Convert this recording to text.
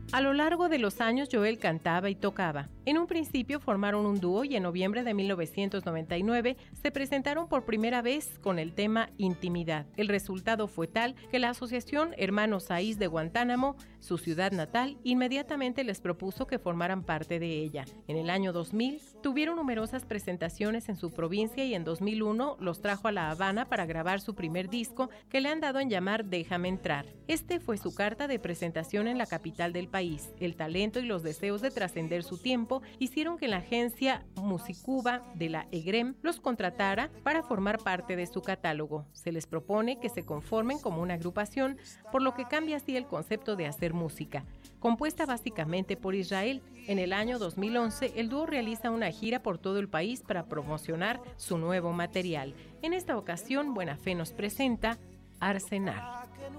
A lo largo de los años, Joel cantaba y tocaba. En un principio formaron un dúo y en noviembre de 1999 se presentaron por primera vez con el tema Intimidad. El resultado fue tal que la asociación Hermanos Saiz de Guantánamo, su ciudad natal, inmediatamente les propuso que formaran parte de ella. En el año 2000 tuvieron numerosas presentaciones en su provincia y en 2001 los trajo a La Habana para grabar su primer disco, que le han dado en llamar Déjame Entrar. Este fue su carta de presentación en la capital del país. El talento y los deseos de trascender su tiempo hicieron que la agencia Musicuba de la EGREM los contratara para formar parte de su catálogo. Se les propone que se conformen como una agrupación, por lo que cambia así el concepto de hacer música. Compuesta básicamente por Israel, en el año 2011 el dúo realiza una gira por todo el país para promocionar su nuevo material. En esta ocasión, Buena Fe nos presenta Arsenal.